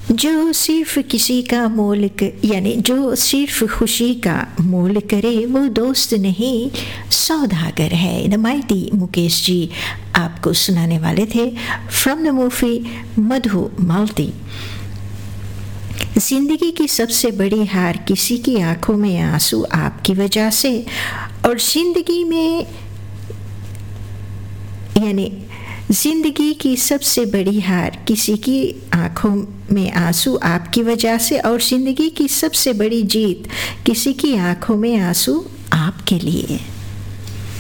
जो सिर्फ किसी का मोल यानी जो सिर्फ खुशी का मोल करे वो दोस्त नहीं सौदागर है। द माइटी मुकेश जी आपको सुनाने वाले थे फ्रॉम द मूवी मधुमालती। जिंदगी की सबसे बड़ी हार किसी की आंखों में आंसू आपकी वजह से, और जिंदगी में यानी जिंदगी की सबसे बड़ी हार किसी की आंखों में आंसू आपकी वजह से, और जिंदगी की सबसे बड़ी जीत किसी की आंखों में आंसू आपके लिए।